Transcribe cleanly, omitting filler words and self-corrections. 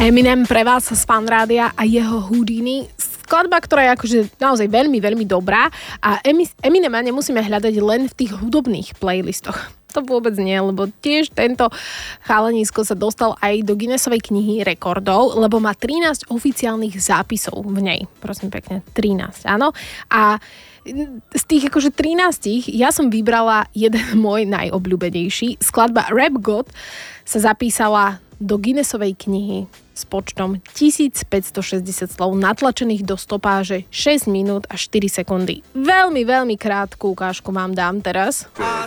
Eminem pre vás z Fanrádia a jeho Houdini. Skladba, ktorá je akože naozaj veľmi, veľmi dobrá a Eminema nemusíme hľadať len v tých hudobných playlistoch. To vôbec nie, lebo tiež tento chalanísko sa dostal aj do Guinnessovej knihy rekordov, lebo má 13 oficiálnych zápisov v nej. Prosím pekne, 13, áno. A z tých akože 13 ja som vybrala jeden môj najobľúbenejší. Skladba Rap God sa zapísala do Guinnessovej knihy s počtom 1560 slov natlačených do stopáže 6 minút a 4 sekundy. Veľmi, veľmi krátku ukážku vám dám teraz.